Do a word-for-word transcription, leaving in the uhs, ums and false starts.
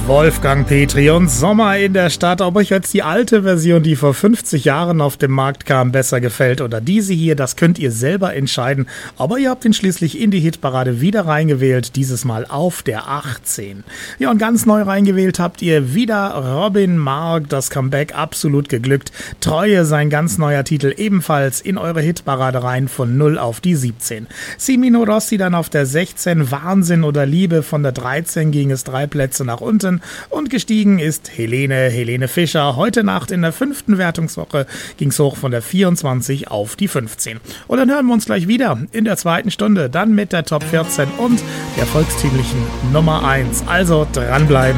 Wolfgang Petri und Sommer in der Stadt. Ob euch jetzt die alte Version, die vor fünfzig Jahren auf den Markt kam, besser gefällt oder diese hier, das könnt ihr selber entscheiden. Aber ihr habt ihn schließlich in die Hitparade wieder reingewählt, dieses Mal auf der achtzehn. Ja, und ganz neu reingewählt habt ihr wieder Robin Mark, das Comeback absolut geglückt. Treue, sein ganz neuer Titel, ebenfalls in eure Hitparade rein von null auf die siebzehn. Semino Rossi dann auf der sechzehn, Wahnsinn oder Liebe, von der dreizehn ging es drei Plätze nach unten. Und gestiegen ist Helene, Helene Fischer. Heute Nacht in der fünften Wertungswoche ging es hoch von der vierundzwanzig auf die fünfzehn. Und dann hören wir uns gleich wieder in der zweiten Stunde, dann mit der Top vierzehn und der volkstümlichen Nummer eins. Also dranbleiben.